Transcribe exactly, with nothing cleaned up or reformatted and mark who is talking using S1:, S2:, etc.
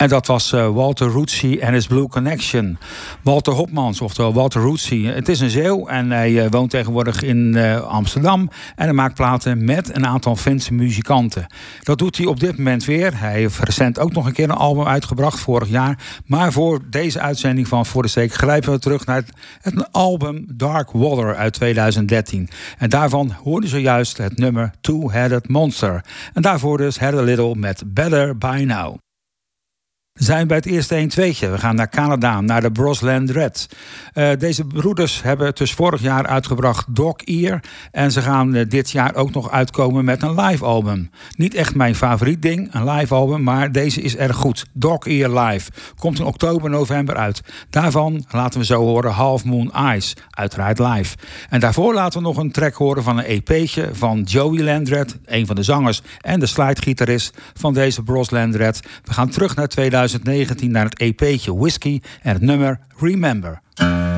S1: En dat was uh, Walter Rootsey en his Blue Connection. Walter Hopmans, oftewel Walter Rootsey. Het is een Zeeuw en hij uh, woont tegenwoordig in uh, Amsterdam. En hij maakt platen met een aantal Finse muzikanten. Dat doet hij op dit moment weer. Hij heeft recent ook nog een keer een album uitgebracht, vorig jaar. Maar voor deze uitzending van Voor de Steek grijpen we terug naar het, het album Dark Water uit tweeduizend dertien. En daarvan hoorde zojuist het nummer Two-Headed Monster. En daarvoor dus Heather Little met Better By Now. We zijn bij het eerste een tweetje. We gaan naar Canada, naar de Brosland Red. Uh, deze broeders hebben het dus vorig jaar uitgebracht Dog Ear. En ze gaan uh, dit jaar ook nog uitkomen met een live album. Niet echt mijn favoriet ding, een live album, maar deze is erg goed. Dog Ear Live. Komt in oktober, november uit. Daarvan laten we zo horen Half Moon Eyes. Uiteraard live. En daarvoor laten we nog een track horen van een E P'tje van Joey Landred. Een van de zangers en de slidegitarist van deze Brosland Red. We gaan terug naar tweeduizend negentien naar het E P'tje Whiskey en het nummer Remember.